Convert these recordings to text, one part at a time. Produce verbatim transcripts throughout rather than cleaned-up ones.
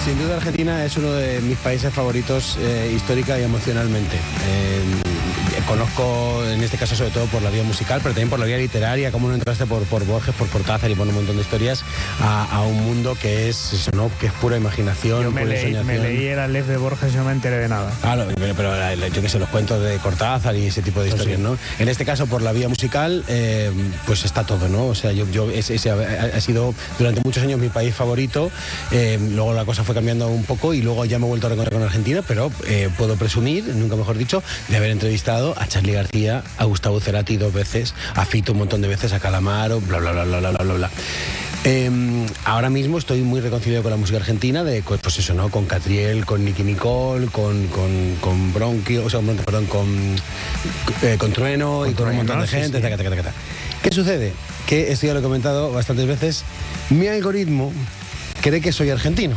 Sin duda Argentina es uno de mis países favoritos eh, histórica y emocionalmente. Eh, conozco en este caso sobre todo por la vía musical, pero también por la vía literaria, cómo no entraste por, por Borges, por Cortázar y por un montón de historias a, a un mundo que es eso, ¿no? Que es pura imaginación, yo me pura leí, ensoñación. me leí el Aleph de Borges y no me enteré de nada. Claro, pero, pero yo que sé, los cuentos de Cortázar y ese tipo de historias, ¿no? En este caso, por la vía musical, eh, pues está todo, ¿no? O sea, yo, yo ese, ese ha, ha sido durante muchos años mi país favorito. Eh, luego la cosa fue cambiando un poco y luego ya me he vuelto a reencontrar con Argentina, pero eh, puedo presumir, nunca mejor dicho, de haber entrevistado a Charly García, a Gustavo Cerati dos veces, a Fito un montón de veces, a Calamaro, bla, bla, bla, bla, bla, bla, bla. Eh, ahora mismo estoy muy reconciliado con la música argentina, de pues eso, ¿no? Con Catriel, con Nicki Nicole, con, con, con Bronquio, o sea, perdón, con, eh, con Trueno con y con Trueno, un montón de sí, gente. Sí. Taca, taca, taca, taca. ¿Qué sucede? Que esto ya lo he comentado bastantes veces. Mi algoritmo cree que soy argentino.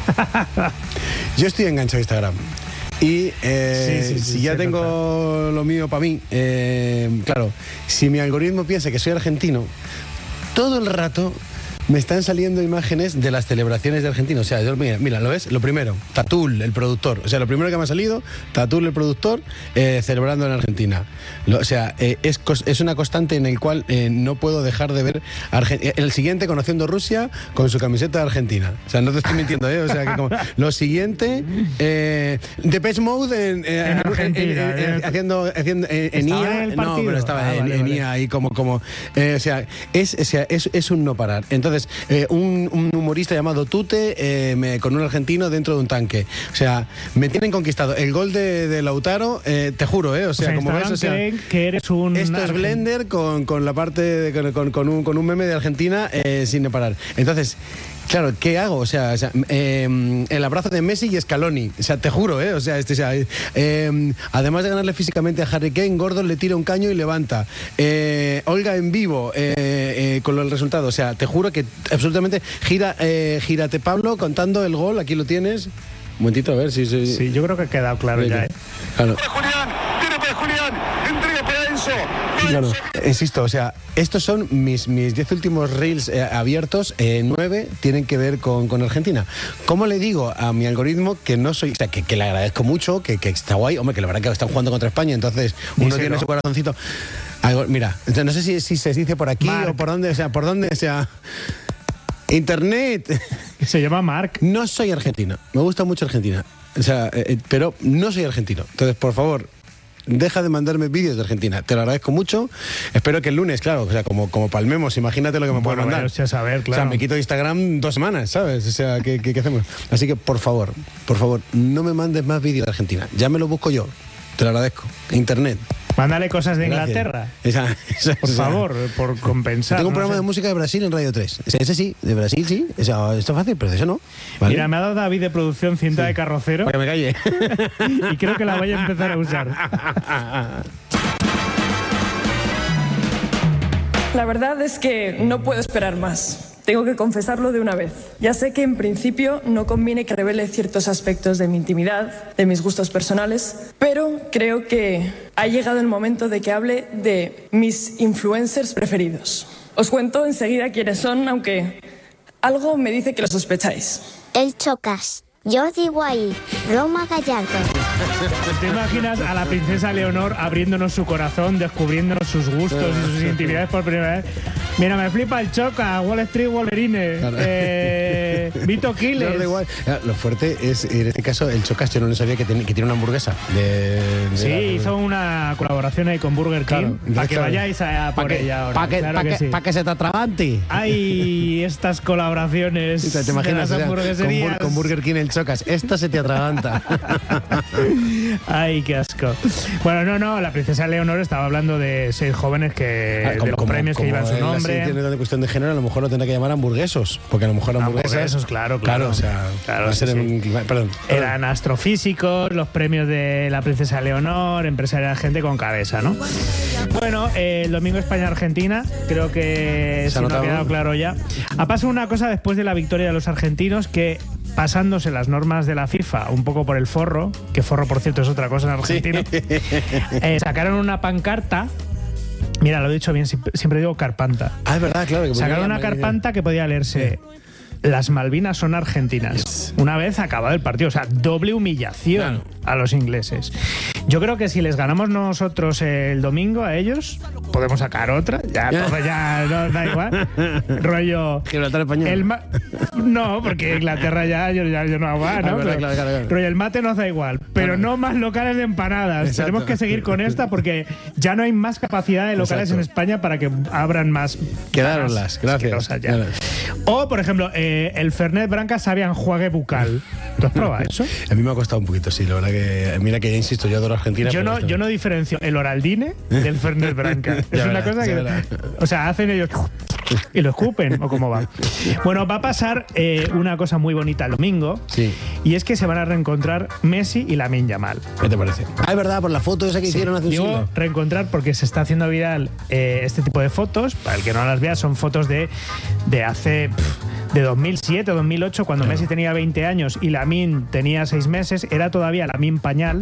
Yo estoy enganchado a Instagram. Y eh, sí, sí, sí, si ya tengo total. Lo mío para mí, eh, claro, si mi algoritmo piensa que soy argentino, todo el rato me están saliendo imágenes de las celebraciones de Argentina. O sea, yo, mira, mira, ¿lo ves? Lo primero, Tatul, el productor. O sea, lo primero que me ha salido, Tatul, el productor, eh, celebrando en Argentina. Lo, o sea, eh, es, es una constante en el cual eh, no puedo dejar de ver Argentina. El siguiente, conociendo Rusia, con su camiseta de Argentina. O sea, no te estoy mintiendo, ¿eh? O sea, que como, lo siguiente, eh, Depeche Mode en, eh, en Argentina. En, en, en, haciendo, haciendo en, en I A. En no, pero estaba ah, en, vale, en vale. I A ahí como... como eh, o sea, es, o sea es, es un no parar. Entonces, Eh, un, un humorista llamado Tute eh, me, con un argentino dentro de un tanque. O sea, me tienen conquistado. El gol de, de Lautaro, eh, te juro, ¿eh? O sea, o sea como ves, o sea, que eres un esto es Blender con, con la parte de, con, con, con, un, con un meme de Argentina eh, sin parar. Entonces, claro, ¿qué hago? O sea, o sea eh, el abrazo de Messi y Scaloni. O sea, te juro, ¿eh? O sea, este, o sea eh, además de ganarle físicamente a Harry Kane, Gordon le tira un caño y levanta. Eh, Olga en vivo eh, eh, con el resultado. O sea, te juro que absolutamente gira, eh, gírate Pablo contando el gol. Aquí lo tienes. Un momentito, a ver si... si... Sí, yo creo que ha quedado claro ya, ¿eh? Claro. Julián, tiene para Julián, entrega para Enzo. Claro, insisto, o sea, estos son mis mis diez últimos reels eh, abiertos, eh, nueve tienen que ver con, con Argentina. ¿Cómo le digo a mi algoritmo que no soy, o sea, que, que le agradezco mucho, que, que está guay, hombre, que la verdad que están jugando contra España, entonces uno Díselo. tiene su corazoncito. Algo, mira, no sé si, si se dice por aquí Mark. o por dónde, o sea, por dónde, o sea, Internet. Se llama Mark. No soy argentino, me gusta mucho Argentina, o sea, eh, pero no soy argentino. Entonces, por favor, deja de mandarme vídeos de Argentina. Te lo agradezco mucho. Espero que el lunes, claro, o sea, como, como palmemos, imagínate lo que me puede bueno, mandar. Bueno, saber, claro. O sea, me quito Instagram dos semanas, ¿sabes? O sea, ¿qué, qué, qué hacemos? Así que, por favor, por favor, no me mandes más vídeos de Argentina. Ya me lo busco yo. Te lo agradezco. Internet. Mándale cosas de Gracias. Inglaterra. Esa, esa, por esa. favor, por compensar. Tengo un no programa sé. de música de Brasil en Radio tres. Ese, ese sí, de Brasil sí. Esa, esto es fácil, pero de eso no. ¿Vale? Mira, me ha dado David de producción cinta sí. de carrocero. Para que me calle. Y creo que la voy a empezar a usar. La verdad es que no puedo esperar más. Tengo que confesarlo de una vez. Ya sé que en principio no conviene que revele ciertos aspectos de mi intimidad, de mis gustos personales, pero creo que ha llegado el momento de que hable de mis influencers preferidos. Os cuento enseguida quiénes son, aunque algo me dice que lo sospecháis. El Chocas. Jordi Guay, Roma Gallardo. ¿Te imaginas a la princesa Leonor abriéndonos su corazón, descubriéndonos sus gustos y sus intimidades por primera vez? Mira, me flipa el Choca, Wall Street Wolverine, claro. eh, Vito Quiles. Lo fuerte es, en este caso, el Chocas, yo no lo sabía que, ten, que tiene una hamburguesa. De, de sí, la, hizo una colaboración ahí con Burger King, claro, para que claro. vayáis a, a por que, ella ahora. Para que, claro pa que, que, sí. pa que se te atragante. Hay estas colaboraciones. ¿Te imaginas? De las o sea, con, con Burger King el Chocas. Esta se te atraganta. Ay, qué asco. Bueno, no, no, la princesa Leonor estaba hablando de seis jóvenes que ah, como, de los como, premios como que llevan su nombre. Si tiene de cuestión de género, a lo mejor lo tendrá que llamar hamburguesos, porque a lo mejor hamburguesas. Hamburguesos, claro, claro. claro. O sea, claro, va a ser sí. en, perdón, perdón. Eran astrofísicos, los premios de la princesa Leonor, empresaria, gente con cabeza, ¿no? Bueno, eh, el domingo España-Argentina, creo que se si no ha quedado claro ya. Ha pasado una cosa después de la victoria de los argentinos que, pasándose las normas de la FIFA un poco por el forro, que forro por cierto es otra cosa en Argentina, sí. eh, sacaron una pancarta. Mira, lo he dicho bien, siempre digo carpanta. Ah, es verdad, claro. Que sacaron una carpanta que podía leerse las Malvinas son argentinas. Yes. Una vez acabado el partido, o sea, doble humillación claro. a los ingleses. Yo creo que si les ganamos nosotros el domingo a ellos, podemos sacar otra. Ya, todo ya no da igual. Rollo. Gibraltar español. El ma- no, porque Inglaterra ya yo, ya, yo no hago más, ¿no? Ah, claro, claro, claro. Rollo, el mate nos da igual. Pero claro. no más locales de empanadas. Exacto. Tenemos que seguir con esta porque ya no hay más capacidad de locales Exacto. en España para que abran más. Quedaronlas, gracias. Claro. O, por ejemplo, eh, el Fernet Branca sabe a enjuague bucal. ¿Tú has probado eso? A mí me ha costado un poquito, sí, la verdad que. Mira que ya insisto, yo adoro Argentina. Yo no, yo no diferencio el Oraldine del Fernet Branca. Es ya una verás, cosa que. Verás. O sea, hacen ellos. Y lo escupen, o cómo va. Bueno, va a pasar eh, una cosa muy bonita el domingo. Sí. Y es que se van a reencontrar Messi y Lamine Yamal. ¿Qué te parece? Ah, es verdad, por la foto esa que sí. hicieron hace un Digo siglo. Reencontrar porque se está haciendo viral eh, este tipo de fotos. Para el que no las vea, son fotos de, de hace. Pff, de dos mil siete o dos mil ocho, cuando claro. Messi tenía veinte años y Lamine tenía seis meses, era todavía Lamine Pañal,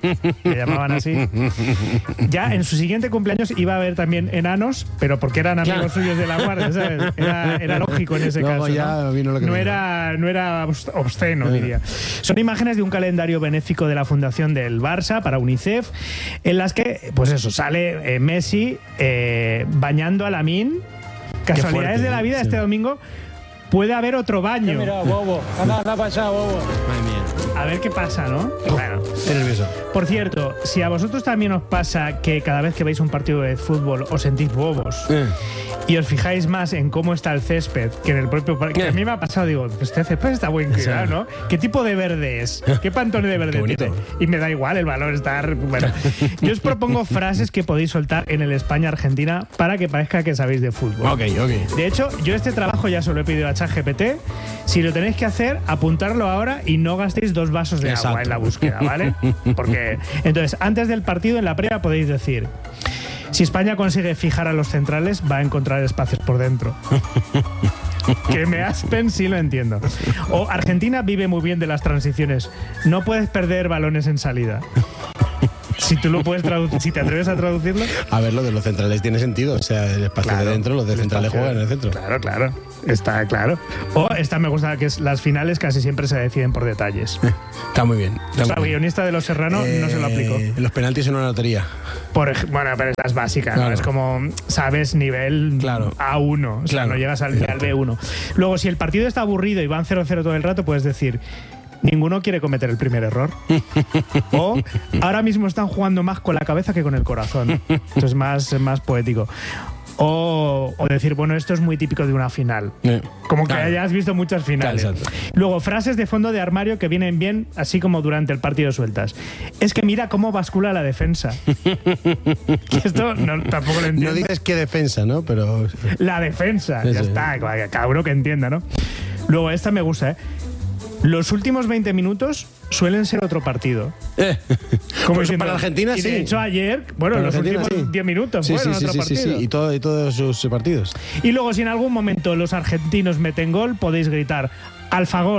le llamaban así. Ya en su siguiente cumpleaños iba a haber también enanos, pero porque eran amigos claro. suyos de la guardia, ¿sabes? Era, era lógico en ese no, caso. Ya ¿no? Vino lo que no, vino. era, no era obsceno, diría. Son imágenes de un calendario benéfico de la Fundación del Barça para UNICEF, en las que, pues eso, sale eh, Messi eh, bañando a Lamine. Casualidades fuerte, de la vida, sí. Este domingo puede haber otro baño. Mira, bobo. Anda, anda para allá, bobo. Madre mía. A ver qué pasa, ¿no? Oh, bueno. Estoy nervioso. Por cierto, si a vosotros también os pasa que cada vez que veis un partido de fútbol os sentís bobos eh. y os fijáis más en cómo está el césped que en el propio parque. Eh. A mí me ha pasado, digo, pues este césped está buen cuidado, ¿no? ¿Qué tipo de verde es? ¿Qué pantone de verde tiene? Y me da igual el valor estar. Bueno, yo os propongo frases que podéis soltar en el España-Argentina para que parezca que sabéis de fútbol. Ok, ok. De hecho, yo este trabajo ya se lo he pedido a ChatGPT. Si lo tenéis que hacer, apuntarlo ahora y no gastéis dos vasos de Exacto. agua en la búsqueda, ¿vale? Porque, entonces, antes del partido, en la previa, podéis decir: si España consigue fijar a los centrales, va a encontrar espacios por dentro. Que me aspen, sí lo entiendo. O Argentina vive muy bien de las transiciones. No puedes perder balones en salida. Si tú lo puedes traducir, si te atreves a traducirlo. A ver, lo de los centrales tiene sentido. O sea, el espacio claro, de dentro, los de centrales espacio, juegan en el centro. Claro, claro. Está claro. O esta me gusta, que es las finales casi siempre se deciden por detalles. Está muy bien. Está o sea, muy guionista bien. de Los Serrano eh, no se lo aplicó. Los penaltis en una lotería. Por, bueno, pero es básica, claro. ¿no? Es como, sabes, nivel claro. A uno. O sea, claro. no llegas al, al B uno. Luego, si el partido está aburrido y van cero cero todo el rato, puedes decir: ninguno quiere cometer el primer error. O ahora mismo están jugando más con la cabeza que con el corazón. Esto es más, más poético. O, o decir, bueno, esto es muy típico de una final. Eh, como que claro. hayas visto muchas finales. Claro, luego, frases de fondo de armario que vienen bien, así como durante el partido sueltas. Es que mira cómo bascula la defensa. Esto no, tampoco lo entiendo. No dices qué defensa, ¿no? Pero la defensa, Eso, ya está. Eh. Cada uno que entienda, ¿no? Luego, esta me gusta, ¿eh? Los últimos veinte minutos suelen ser otro partido. Eh. Como pues para Argentina, y sí. de hecho, ayer, bueno, para los Argentina, últimos diez sí. minutos sí, fueron sí, sí, otro sí, partido. Sí, sí. Y, todo, y todos sus partidos. Y luego, si en algún momento los argentinos meten gol, podéis gritar: Alfagol.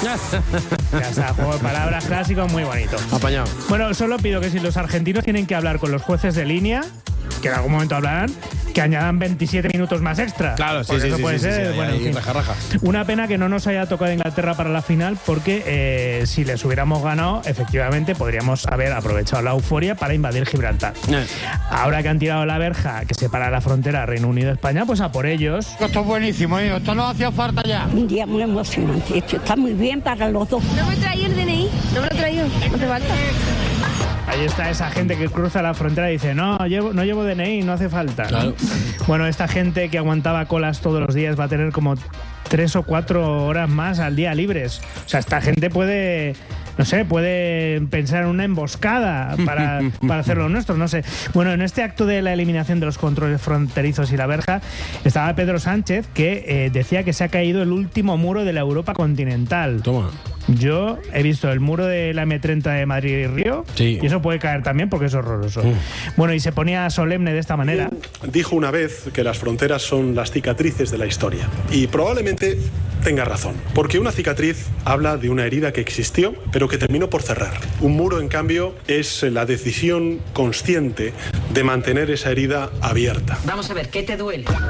Ya está, juego de palabras clásico, muy bonito. Apañado. Bueno, solo pido que si los argentinos tienen que hablar con los jueces de línea, que en algún momento hablarán, que añadan veintisiete minutos más extra. Claro, sí, porque sí, eso sí, puede sí, ser. sí, bueno, ahí, en fin. raja, raja. Una pena que no nos haya tocado Inglaterra para la final, porque eh, si les hubiéramos ganado, efectivamente podríamos haber aprovechado la euforia para invadir Gibraltar. Eh. Ahora que han tirado la verja que separa la frontera Reino Unido-España, pues a por ellos. Esto es buenísimo, hijo. Esto no hacía falta ya. Un día muy emocionante. Esto está muy bien para los dos. No me he traído el D N I. No me lo he traído. No hace falta. Ahí está esa gente que cruza la frontera y dice: no, llevo, no llevo D N I, no hace falta. Claro. Bueno, esta gente que aguantaba colas todos los días va a tener como tres o cuatro horas más al día libres. O sea, esta gente puede, no sé, puede pensar en una emboscada para, para hacer lo nuestro, no sé. Bueno, en este acto de la eliminación de los controles fronterizos y la verja estaba Pedro Sánchez, que eh, decía que se ha caído el último muro de la Europa continental. Toma. Yo he visto el muro de la eme treinta de Madrid y Río, sí. y eso puede caer también porque es horroroso. Mm. Bueno, y se ponía solemne de esta manera. Dijo una vez que las fronteras son las cicatrices de la historia. Y probablemente tenga razón, porque una cicatriz habla de una herida que existió, pero que terminó por cerrar. Un muro, en cambio, es la decisión consciente de mantener esa herida abierta. Vamos a ver, ¿qué te duele? Bueno, la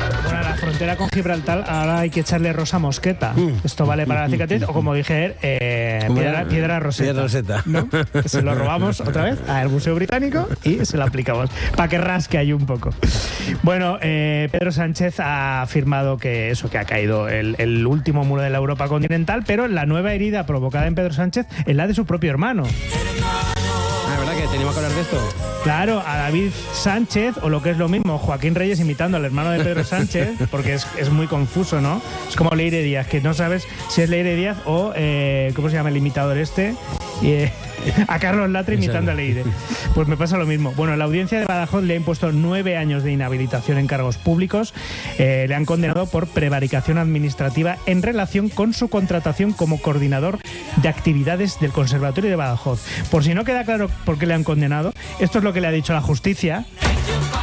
la frontera con Gibraltar ahora hay que echarle rosa mosqueta. Mm. Esto vale para la cicatriz, o como dije ayer, eh, piedra, piedra roseta. Piedra roseta. ¿No? Se lo robamos otra vez al Museo Británico y se lo aplicamos para que rasque ahí un poco. Bueno, eh, Pedro Sánchez ha afirmado que eso, que ha caído el, el último muro de la Europa continental, pero la nueva herida provocada en Pedro Sánchez es la de su propio hermano. Ah, ¿verdad que teníamos que hablar de esto? Claro, a David Sánchez, o lo que es lo mismo, Joaquín Reyes imitando al hermano de Pedro Sánchez, porque es, es muy confuso, ¿no? Es como Leire Díaz, que no sabes si es Leire Díaz o, eh, ¿cómo se llama el imitador este? Y, eh, a Carlos Latre imitando a Leire. Pues me pasa lo mismo. Bueno, la audiencia de Badajoz le ha impuesto nueve años de inhabilitación en cargos públicos. Eh, le han condenado por prevaricación administrativa en relación con su contratación como coordinador de actividades del Conservatorio de Badajoz. Por si no queda claro por qué le han condenado, esto es lo que le ha dicho la justicia.